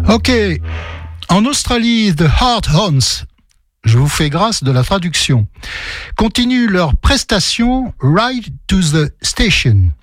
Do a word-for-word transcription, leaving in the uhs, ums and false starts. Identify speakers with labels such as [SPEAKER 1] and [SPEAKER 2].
[SPEAKER 1] Ok, en Australie, The Hard Ons, je vous fais grâce de la traduction, continuent leur prestation Ride to the Station.